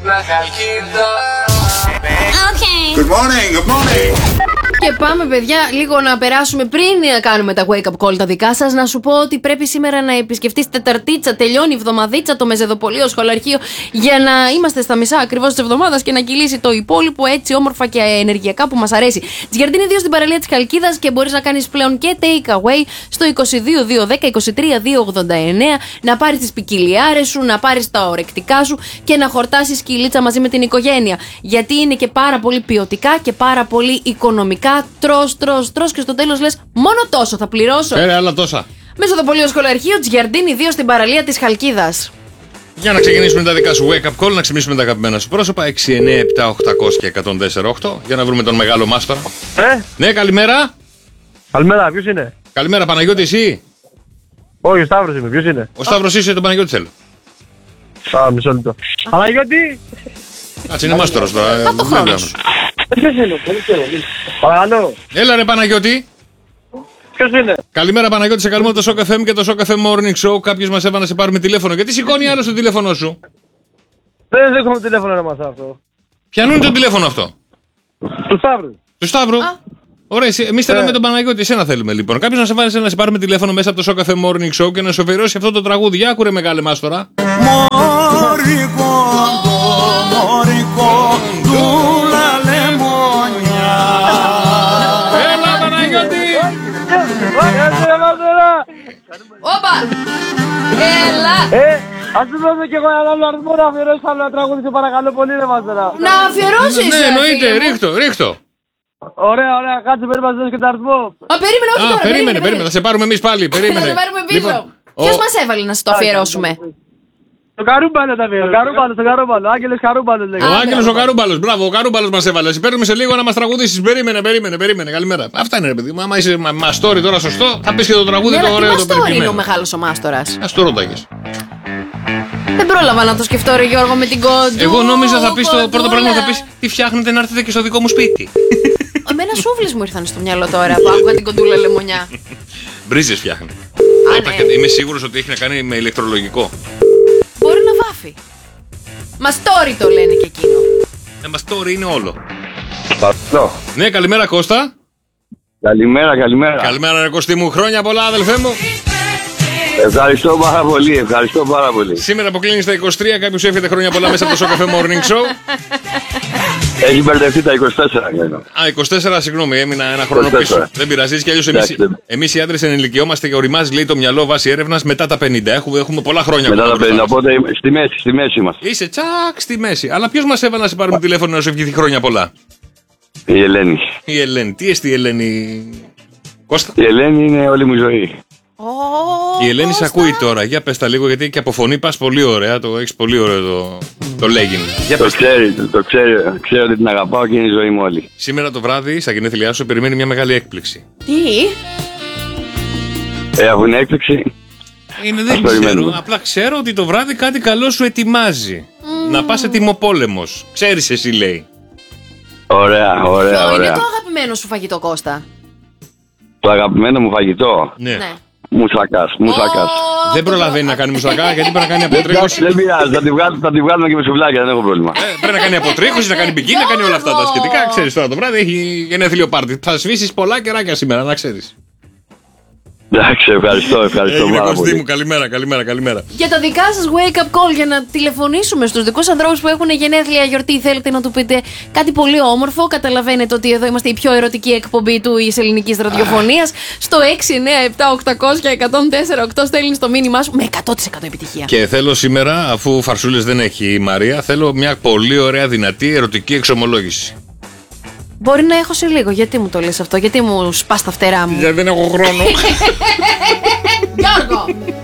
Okay. Good morning, good morning. Και πάμε, παιδιά, λίγο να περάσουμε πριν να κάνουμε τα wake up call τα δικά σας. Να σου πω ότι πρέπει σήμερα να επισκεφτείς Τεταρτίτσα. Τελειώνει η εβδομαδίτσα, το μεζεδοπολείο, σχολαρχείο, για να είμαστε στα μισά ακριβώς της εβδομάδας και να κυλήσει το υπόλοιπο έτσι όμορφα και ενεργειακά που μας αρέσει. Τζιαρντίνη 2 στην παραλία της Χαλκίδας και μπορείς να κάνεις πλέον και take away στο 22-210-23-289. Να πάρεις τις ποικιλιάρες σου, να πάρεις τα ορεκτικά σου και να χορτάσεις σκυλίτσα μαζί με την οικογένεια. Γιατί είναι και πάρα πολύ ποιοτικά και πάρα πολύ οικονομικά. Τρως και στο τέλος λες μόνο τόσο θα πληρώσω. Άλλα τόσα. Μεσοδοπολείο σχολαρχείο Τζιαρντίνη 2 στην παραλία της Χαλκίδας. Για να ξεκινήσουμε τα δικά σου wake up call, να ξυπνήσουμε τα αγαπημένα σου πρόσωπα. 6, 9, 7, 800 και 104,8 για να βρούμε τον μεγάλο μάστορα. Ναι, καλημέρα. Καλημέρα, ποιος είναι? Καλημέρα, Παναγιώτη, εσύ? Όχι, ο Σταύρος είμαι, ποιος είναι? Ο Σταύρος είσαι, τον Παναγιώτη θέλω. Μισό λεπτό. Παναγιώτη! Κάτσε, είναι μάστορας τώρα. Παρακαλώ. Έλα ρε Παναγιώτη. Ποιος είναι? Καλημέρα Παναγιώτη, σε καλούμε το Shock FM και το Shock FM Morning Show. Κάποιος μας έβαλε να σε πάρουμε τηλέφωνο. Γιατί σηκώνει άλλο το τηλέφωνο σου? Δεν δέχομαι τηλέφωνο να μας αυτό. Ποιανού είναι το τηλέφωνο αυτό? Του Σταύρου. Του Σταύρου. Ωραία, εμείς θέλαμε τον Παναγιώτη, εσένα θέλουμε λοιπόν. Κάποιος να σε βάλει να σε πάρουμε τηλέφωνο μέσα από το Shock FM Morning Show και να σου αφιερώσει αυτό το τραγούδι. Για άκουρε μεγάλε μάστορα. Μωρικό του λαλεμόνια. Έλα Παναγιώτη. Όπα. Έλα. Ας του δώσω κι εγώ ένα άλλο αριθμό να αφιερώσεις άλλο ένα τραγούδι, σε παρακαλώ πολύ ρε Μάστορα. Να αφιερώσεις. Ναι, εννοείται, ρίχτω. Ωραία, κάτσε περίμενα να δώσεις και το αριθμό. Περίμενε, όχι τώρα. Περίμενε, θα σε πάρουμε εμείς πάλι. Θα σε πάρουμε πίσω. Ποιος μας έβαλε να σε το αφιερώσουμε? Το Καρούμπαλο τα αφιερώσουμε. Το Καρούμπαλο, Άγγελος Καρούμπαλος λέγεται. Ο Άγγελος ο Καρούμπαλος, μπράβο, ο Καρούμπαλος μας έβαλε. Παίρνουμε σε λίγο να μας τραγουδήσεις. Περίμενε, καλημέρα. Αυτά είναι ρε παιδί μου. Άμα είσαι μαστόρι τώρα σωστό, θα πεις και το τραγούδι το ωραίο το περιμένω. Είναι ο μεγάλος ο μάστορας. Ας το ρώταγες. Δεν πρόλαβα να το σκεφτώ ρε Γιώργο με την κόντου. Εγώ νόμιζα θα πεις το πρώτο πράγμα, θα πεις τι φτιάχνετε να έρθετε και στο δικό μου σπίτι. Εμένα σούβλες μου ήρθαν στο μυαλό τώρα που άκουγα την κοντούλα λεμονιά. Μπρίζες φτιάχνει. Είμαι σίγουρος ότι έχει να κάνει με ηλεκτρολογικό. Μπορεί να βάφει. Μαστόρι το λένε και εκείνο. Μαστόρι είναι όλο. Παρακαλώ. Ναι, καλημέρα Κώστα. Καλημέρα. Καλημέρα ρε Κωστή μου, χρόνια πολλά αδελφέ μου. Ευχαριστώ πάρα πολύ. Σήμερα που κλείνει στα 23, κάποιος σου εύχεται χρόνια πολλά μέσα από το Shock FM Morning Show. Έχει μπερδευτεί τα 24. 24, συγγνώμη, έμεινα ένα χρόνο πίσω. Δεν πειράζει, κι αλλιώς εμείς οι άντρες ενηλικιόμαστε και οριμάζει λέει το μυαλό βάσει έρευνας μετά τα 50. Έχουμε πολλά χρόνια. Μετά τα 50, οπότε στη μέση είμαστε. Είσαι τσακ στη μέση. Αλλά ποιος μας έβαλε να σε πάρουμε τηλέφωνο να σου ευχηθεί χρόνια πολλά? Η Ελένη. Η Ελένη. Τι εστί η Ελένη, Κώστα? Η Ελένη είναι όλη μου ζωή. Η Ελένη σε ακούει τώρα. Για πες τα λίγο, γιατί και από φωνή πας πολύ ωραία. Έχεις πολύ ωραίο το λέγειν. Το ξέρει ότι την αγαπάω και είναι η ζωή μου όλη. Σήμερα το βράδυ, στα γενέθλιά σου, περιμένει μια μεγάλη έκπληξη. Τι? Αφού είναι έκπληξη. Δεν ξέρω. Απλά ξέρω ότι το βράδυ κάτι καλό σου ετοιμάζει. Να πας ετοιμοπόλεμος. Ξέρεις εσύ, λέει. Ωραία. Ποιο είναι το αγαπημένο σου φαγητό, Κώστα? Το αγαπημένο μου φαγητό? Ναι. Μουσακάς. Δεν προλαβαίνει να κάνει μουσακά γιατί πρέπει να κάνει αποτρίχωση. Δεν πειράζει, θα τη βγάλουμε και με σουβλάκια, δεν έχω πρόβλημα. Πρέπει να κάνει αποτρίχωση, να κάνει μπικίνι, να κάνει όλα αυτά τα σχετικά. Ξέρεις τώρα το βράδυ έχει γενέθλιο πάρτι. Θα σβήσεις πολλά κεράκια σήμερα, να ξέρεις. Εντάξει, ευχαριστώ πάρα πολύ. Μου, καλημέρα. Για τα δικά σας wake up call, για να τηλεφωνήσουμε στους δικούς ανθρώπους που έχουν γενέθλια, γιορτή, θέλετε να του πείτε κάτι πολύ όμορφο. Καταλαβαίνετε ότι εδώ είμαστε η πιο ερωτική εκπομπή της ελληνικής ραδιοφωνίας. Στο 697-800-1048 στέλνεις το μήνυμά σου με 100% επιτυχία. Και θέλω σήμερα, αφού φαρσούλες δεν έχει η Μαρία, θέλω μια πολύ ωραία δυνατή ερωτική εξομολόγηση. Μπορεί να έχω σε λίγο. Γιατί μου το λες αυτό? Γιατί μου σπάς τα φτερά μου? Γιατί δεν έχω χρόνο. Γιώργο!